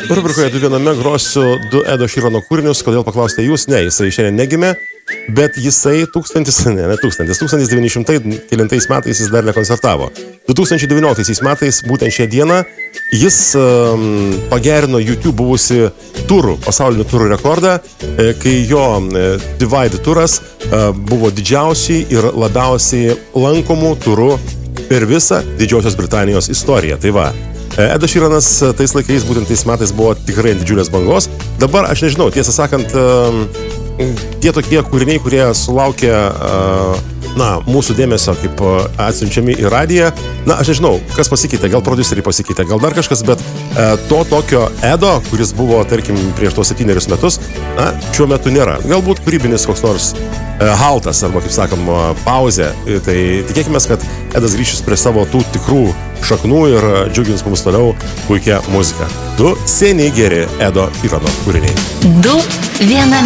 Rubrikoje 2 viename grosiu 2 Edo Šyrano kūrinius. Kodėl paklausite jūs? Ne, jisai šiandien negimė, bet jisai 1900 metais jis dar nekoncertavo. 2019 metais, būtent šią dieną, jis pagerino YouTube buvusi pasaulinių turų rekordą, kai jo Divide turas buvo didžiausiai ir labiausiai lankomų turų per visą Didžiosios Britanijos istoriją. Tai va, Edas Šyranas tais laikais, būtent tais metais buvo tikrai didžiulės bangos. Dabar aš nežinau, tiesą sakant, tie tokie kūriniai, kurie sulaukia mūsų dėmesio, kaip atsiunčiami į radiją, aš nežinau, kas pasikeitė, gal prodiuseriai pasikeitė, gal dar kažkas, bet to tokio Edo, kuris buvo, tarkim, prieš tos 7 metus, šiuo metu nėra. Galbūt kūrybinis koks nors haltas, arba, kaip sakom, pauzė. Tai tikėkime, kad Edas grįžys prie savo tų tikrų šaknų ir džiugins mums toliau puikia muzika. 2 seniai geri Edo Šyrano kūriniai. 2 viename.